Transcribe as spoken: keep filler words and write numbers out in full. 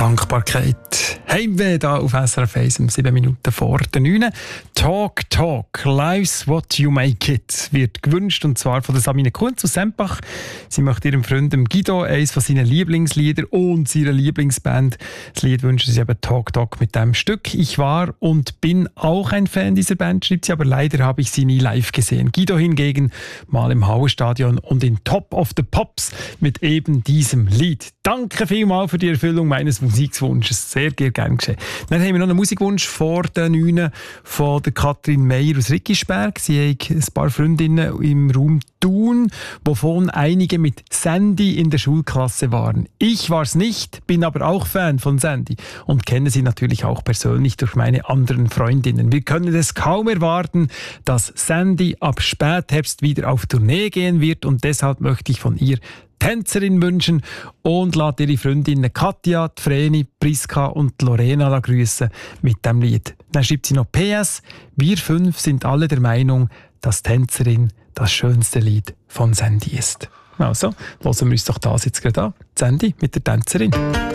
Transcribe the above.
Dankbarkeit. Heimweh da auf S R F eins um sieben Minuten vor der neun. Talk, Talk, Life's What You Make It wird gewünscht, und zwar von der Sabine Kunz aus Sempach. Sie möchte ihrem Freund Guido eines von seinen Lieblingslieder und seiner Lieblingsband. Das Lied wünschen sie eben Talk, Talk mit dem Stück. Ich war und bin auch ein Fan dieser Band, schreibt sie, aber leider habe ich sie nie live gesehen. Guido hingegen mal im Hauerstadion und in Top of the Pops mit eben diesem Lied. Danke vielmals für die Erfüllung meines Musikwunsches. Sehr gerne geschehen. Dann haben wir noch einen Musikwunsch vor den neun von der Katrin Meyer aus Rickisberg. Sie hat ein paar Freundinnen im Raum Thun, wovon einige mit Sandy in der Schulklasse waren. Ich war es nicht, bin aber auch Fan von Sandy und kenne sie natürlich auch persönlich durch meine anderen Freundinnen. Wir können es kaum erwarten, dass Sandy ab Spätherbst wieder auf Tournee gehen wird, und deshalb möchte ich von ihr Tänzerin wünschen und lässt ihre Freundinnen Katja, Vreni, Priska und Lorena grüßen mit dem Lied. Dann schreibt sie noch P S: Wir fünf sind alle der Meinung, dass Tänzerin das schönste Lied von Sandy ist. Also, hören wir uns doch das jetzt gerade an. Sandy mit der Tänzerin.